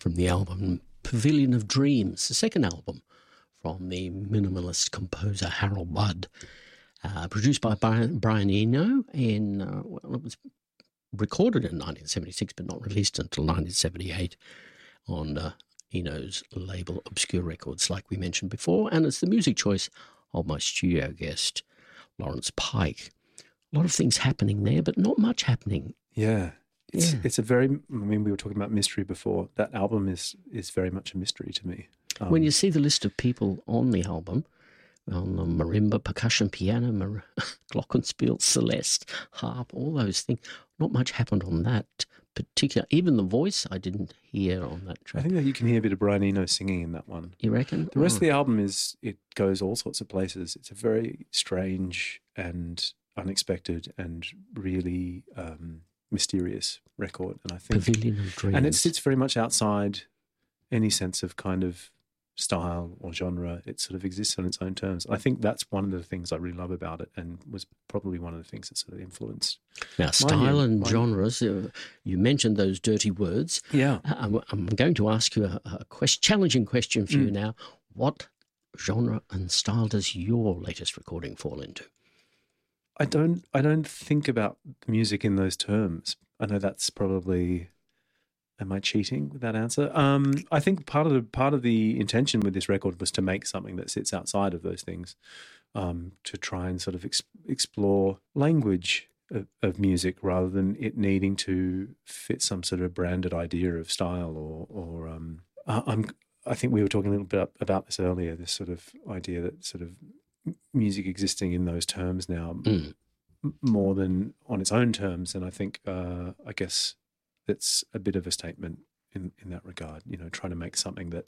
from the album Pavilion of Dreams, the second album from the minimalist composer Harold Budd, produced by Brian Eno it was recorded in 1976 but not released until 1978 on Eno's label Obscure Records, like we mentioned before, and it's the music choice of my studio guest, Lawrence Pike. A lot of things happening there, but not much happening. Yeah. It's a very, we were talking about mystery before. That album is very much a mystery to me. When you see the list of people on the album, on the marimba, percussion, piano, glockenspiel, celeste, harp, all those things, not much happened on that particular. Even the voice I didn't hear on that track. I think that you can hear a bit of Brian Eno singing in that one. You reckon? The rest of the album it goes all sorts of places. It's a very strange and unexpected and really mysterious record, and I think Pavilion of Dreams, and it sits very much outside any sense of kind of style or genre. It sort of exists on its own terms. I think that's one of the things I really love about it, and was probably one of the things that sort of influenced. Now, style and genres. You mentioned those dirty words. Yeah, I'm going to ask you a challenging question for you now. What genre and style does your latest recording fall into? I don't think about music in those terms. I know that's probably. Am I cheating with that answer? I think part of the intention with this record was to make something that sits outside of those things, to try and sort of explore language of music rather than it needing to fit some sort of branded idea of style or. I think we were talking a little bit about this earlier. This sort of idea that sort of music existing in those terms now more than on its own terms, and I think I guess it's a bit of a statement in that regard. You know, trying to make something that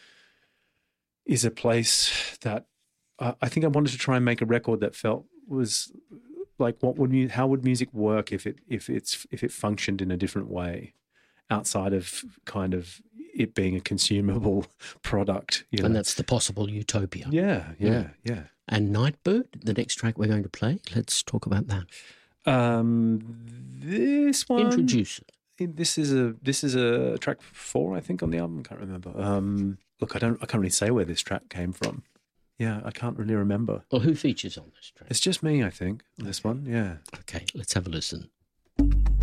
is a place that I think I wanted to try and make a record that was like how would music work if it functioned in a different way outside of kind of it being a consumable product, you know? And that's the possible utopia. Yeah. And Nightbird, the next track we're going to play, let's talk about that. This one, introduce it. This is a track 4, I think, on the album. I can't remember. Look, I can't really say where this track came from. Yeah, I can't really remember. Well, who features on this track? It's just me, I think, on this one. Yeah. Okay, let's have a listen.